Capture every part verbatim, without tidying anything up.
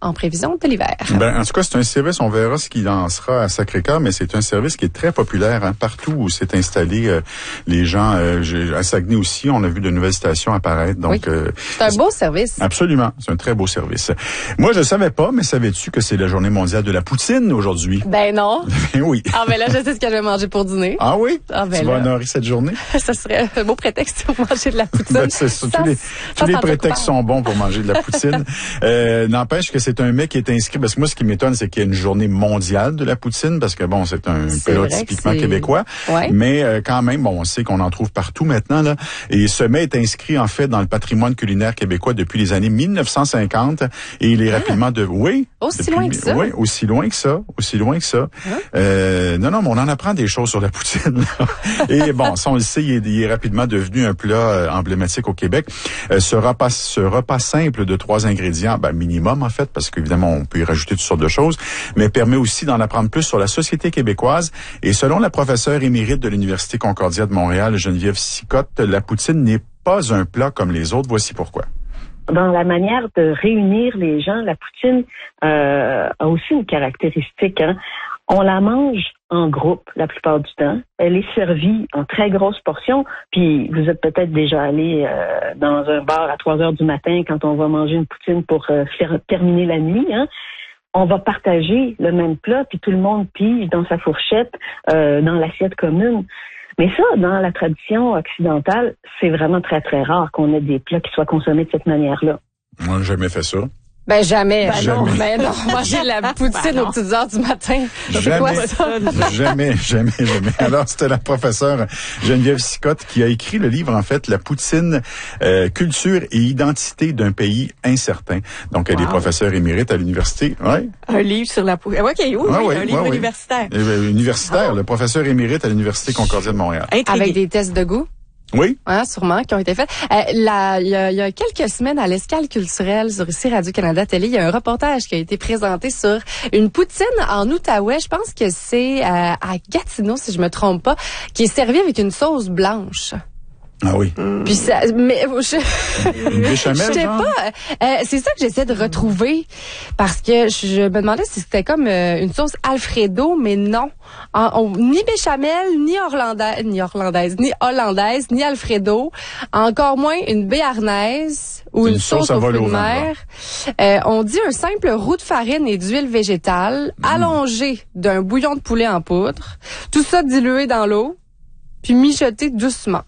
en prévision de l'hiver. Ben, en tout cas, c'est un service, on verra ce qu'il en sera à Sacré-Cœur, mais c'est un service qui est très populaire, hein, partout où c'est installé. Euh, les gens, euh, à Saguenay aussi, on a vu de nouvelles stations apparaître. Donc, oui. euh, c'est un beau service. Absolument, c'est un très beau service. Moi, je ne savais pas, mais savais-tu que c'est la journée mondiale de la poutine aujourd'hui? Ben non. Ben oui. Ah ben là, je sais ce que je vais manger pour dîner. Ah oui? Ah ben tu là. vas honorer cette journée? Ça serait un beau prétexte pour manger de la poutine. Ben, c'est ça, tous les, ça, tous les ça prétextes sont bons pour manger de la poutine. euh, n'empêche que c'est un mec qui est inscrit, parce que moi, ce qui m'étonne, c'est qu'il y a une journée mondiale de la poutine, parce que bon, c'est un c'est plat typiquement c'est... québécois. Ouais. Mais euh, quand même, bon, on sait qu'on en trouve partout maintenant, là. Et ce mets est inscrit, en fait, dans le patrimoine culinaire québécois depuis les années mille neuf cent cinquante. Et il est ah. rapidement de... Oui. Aussi depuis... loin que ça? Oui, aussi loin que ça. Aussi loin que ça. Ah. Euh, non, non, mais on en apprend des choses sur la poutine. Et bon, ça, on le sait, il est, il est rapidement devenu un plat euh, emblématique au Québec. Euh, ce repas, ce repas simple de trois ingrédients, ben, minimum, en fait, parce qu'évidemment, on peut y rajouter toutes sortes de choses, mais permet aussi d'en apprendre plus sur la société québécoise. Et selon la professeure émérite de l'Université Concordia de Montréal, Geneviève Sicotte, la poutine n'est pas un plat comme les autres. Voici pourquoi. Dans la manière de réunir les gens, la poutine euh, a aussi une caractéristique. Hein. On la mange en groupe la plupart du temps. Elle est servie en très grosses portions. Puis vous êtes peut-être déjà allé euh, dans un bar à trois heures du matin quand on va manger une poutine pour euh, faire terminer la nuit. Hein. On va partager le même plat, puis tout le monde pige dans sa fourchette, euh, dans l'assiette commune. Mais ça, dans la tradition occidentale, c'est vraiment très, très rare qu'on ait des plats qui soient consommés de cette manière-là. Moi, j'ai jamais fait ça. Ben jamais. Ben non, jamais. ben non. Manger de la poutine ben aux petites heures du matin. C'est quoi ça? Jamais, jamais, jamais. Alors, c'était la professeure Geneviève Sicotte qui a écrit le livre, en fait, La poutine, euh, culture et identité d'un pays incertain. Donc, elle wow. est professeure émérite à l'université. Ouais. Un livre sur la poutine. OK, oui, ah, oui, un livre oui, universitaire. Oui. Euh, universitaire, ah. le professeur émérite à l'Université Concordia de Montréal. Intrigué. Avec des tests de goût? Oui. Hein, sûrement, qui ont été faits. Euh, là, il y a, il y a quelques semaines, à l'Escale culturelle sur ici Radio-Canada Télé, il y a un reportage qui a été présenté sur une poutine en Outaouais. Je pense que c'est euh, à Gatineau, si je me trompe pas, qui est servie avec une sauce blanche. Ah oui. Puis ça, mais je, une béchamel, je sais genre? pas. Euh, c'est ça que j'essaie de retrouver parce que je me demandais si c'était comme euh, une sauce Alfredo, mais non. En, on, ni béchamel, ni hollandaise, ni hollandaise, ni hollandaise, ni Alfredo. Encore moins une béarnaise ou une, une sauce, sauce aux fruits de mer. Euh, on dit un simple roux de farine et d'huile végétale mmh. allongé d'un bouillon de poulet en poudre. Tout ça dilué dans l'eau, puis mijoté doucement.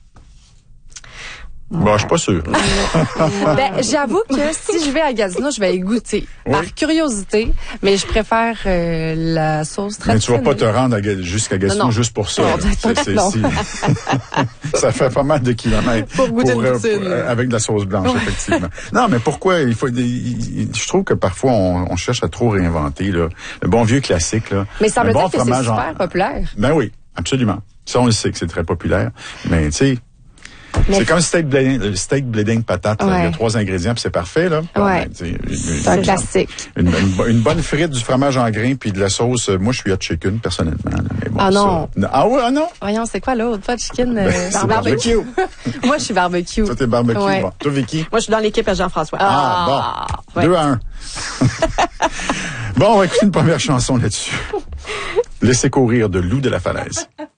Bon, je suis pas sûr. Ben, j'avoue que si je vais à Gatineau, je vais y goûter. Oui. Par curiosité, mais je préfère euh, la sauce traditionnelle. Mais tu vas pas te rendre à, jusqu'à Gatineau non, non. juste pour ça. Non, c'est, c'est, non. Si, ça fait pas mal de kilomètres. Pour goûter pour, une euh, poutine. Pour, euh, avec de la sauce blanche, ouais. effectivement. Non, mais pourquoi il faut... Il, je trouve que parfois, on, on cherche à trop réinventer, là. Le bon vieux classique, là. Mais ça veut bon dire que c'est super en... populaire. Ben oui, absolument. Ça, on le sait que c'est très populaire. Mais, tu sais... Mais c'est comme steak bleeding, steak bleeding patate. Ouais. Il y a trois ingrédients puis c'est parfait là. Ouais. Ben, une, c'est un classique. Une, une, une bonne frite, du fromage en grains puis de la sauce. Moi, je suis hot chicken personnellement. Là, mais bon, ah non. Ça, ah ouais, ah non. Voyons, c'est quoi l'autre? Hot chicken. Euh, ben, barbecue. Moi, je suis barbecue. Toi, t'es barbecue. Ouais. Bon. Toi, Vicky. Moi, je suis dans l'équipe à Jean-François. Ah, ah bon. Ouais. Deux à un. Bon, on va écouter une première chanson là-dessus. Laissez courir de Loup de la Falaise.